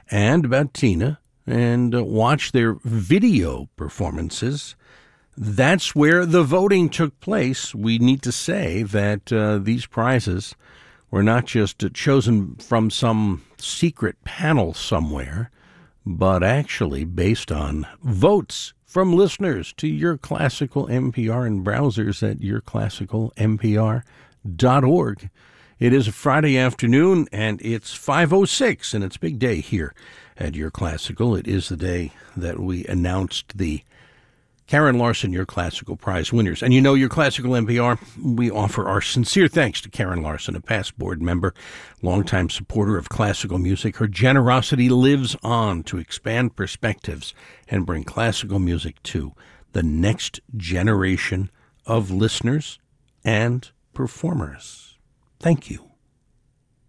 and about Tina and watch their video performances. That's where the voting took place. We need to say that these prizes were not just chosen from some secret panel somewhere, but actually based on votes from listeners to Your Classical NPR and browsers at yourclassicalnpr.org. It is a Friday afternoon, and it's 5:06, and it's a big day here at Your Classical. It is the day that we announced the Karen Larson Your Classical Prize winners. And you know, Your Classical NPR, we offer our sincere thanks to Karen Larson, a past board member, longtime supporter of classical music. Her generosity lives on to expand perspectives and bring classical music to the next generation of listeners and performers. Thank you.